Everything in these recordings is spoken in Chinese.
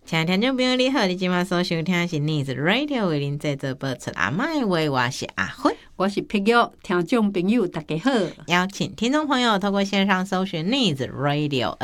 亲爱的听众朋友你好，你今晚所收听的是 News Radio 为您在这播出阿麦话，我是阿辉， 我是碧玉，听众朋友大家好。 邀请听众朋友透过线上搜寻 News Radio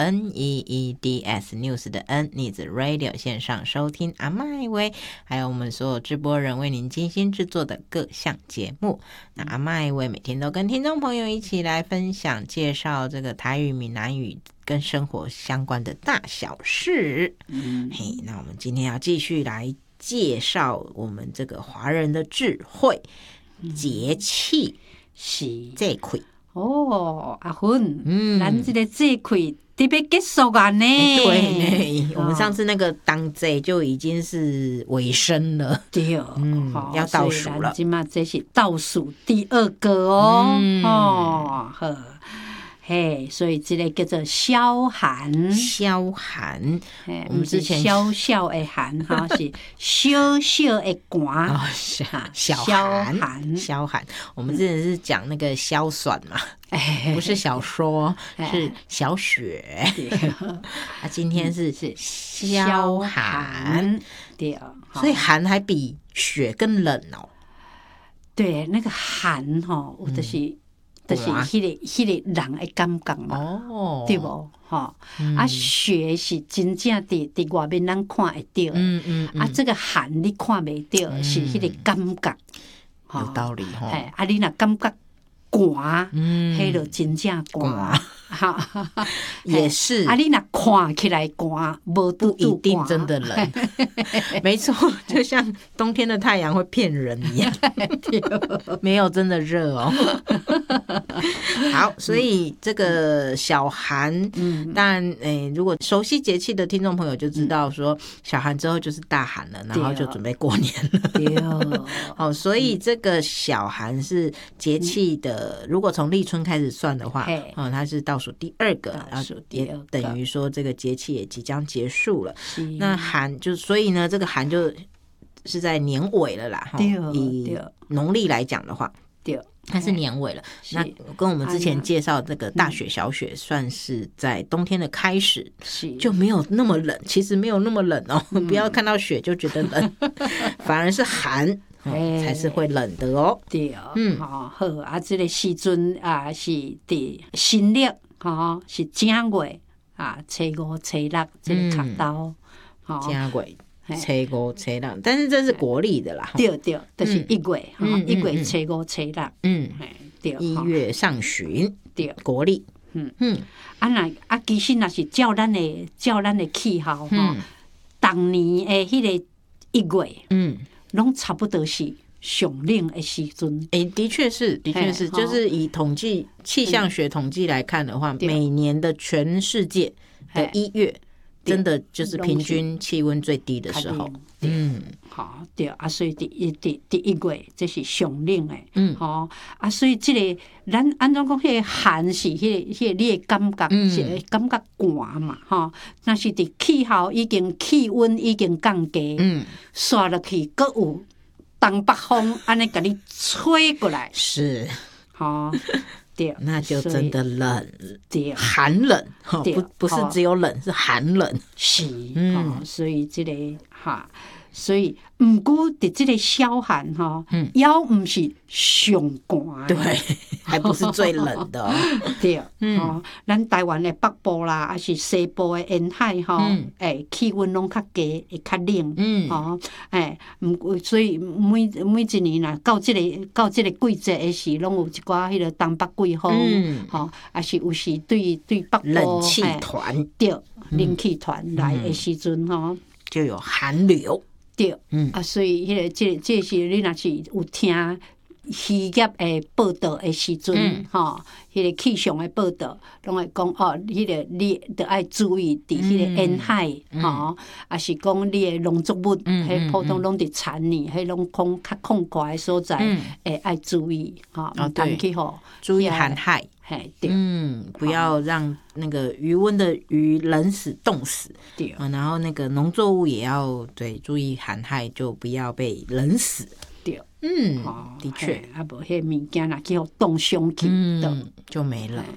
NEEDS News 的 N News Radio 线上收听阿麦话，还有我们所有直播人为您精心制作的各项节目。那阿麦话每天都跟听众朋友一起来分享介绍这个台语闽南语跟生活相关的大小事。嘿，那我们今天要继续来介绍我们这个华人的智慧，节气是这块。 哦，阿芬，咱这个这块特别结束啊呢。 对呢，我们上次那个当这就已经是尾声了。 对， 要倒数了。 今嘛这是倒数第2个哦。好。嘿，所以这个叫做萧寒， 萧寒，我们之前小小的寒哈，是小小的寒， 小寒，萧寒。我们之前是讲那个萧爽嘛，不是小说，是小雪。今天是萧寒， 对， 所以寒还比雪更冷哦。 对，那个寒哈，我就是。就是迄个人的感觉嘛，对无？雪是真正伫外面咱看会到，这个寒你看袂到，是迄个感觉， 有道理吼。 你若感觉寒，迄就真正寒。 也是你若看起来寒，不一定真的冷。没错，就像冬天的太阳会骗人一样，没有真的热哦。好，所以这个小寒，当然，如果熟悉节气的听众朋友就知道说，小寒之后就是大寒了，然后就准备过年了。所以这个小寒是节气的，如果从立春开始算的话，它是倒数第2个，然后也等于说这个节气也即将结束了。那寒就所以呢，这个寒就是在年尾了啦。以农历来讲的话，它是年尾了。那跟我们之前介绍这个大雪小雪算是在冬天的开始，就没有那么冷。其实没有那么冷哦，不要看到雪就觉得冷，反而是寒才是会冷的哦。 对，好这个时阵是伫新历是正月初5、初6这个卡刀正月。初5、初6，但是这是国历的啦。 对，就是1月1月初5、初6。 对，1月上旬，对，国历。 其实那是照咱的气候当年的迄个1月，拢差不多是上冷的时阵。 的确是，就是以统计气象学统计来看的话，每年的全世界的1月。真的就是平均气温最低的时候， 对所以第1月这是上冷的，所以这个咱按怎讲，迄个寒是迄个你的感觉是会感觉寒嘛，但是伫气候气温已经降低，刷落去，阁有东北风安尼甲你吹过来， 是那就真的冷，寒冷，不是只有冷，是寒冷， 是，所以这个所以毋过伫这个小寒也毋是上寒， 对，还不是最冷的， 对，咱台湾的北部啦，还是西部的沿海气温拢较低，会较冷，毋过所以每一年啦，到这个季节的时，拢有一寡迄个东北季风，还是有时对北部冷气团， 对，冷气团来的时阵就有寒流。 对，所以迄个这是你若是有听渔业的报道的时阵，迄个气象的报道，拢会讲迄个你得爱注意伫迄个沿海，也是讲你的农作物，迄普通拢伫产年，迄拢较空旷的所在，会爱注意，毋通去注意寒害。不要让那个余温的鱼冷死、冻死。对，然后那个农作物也要注意寒害，就不要被冷死。对，的确， 无迄物件若去冻伤去， 就没了。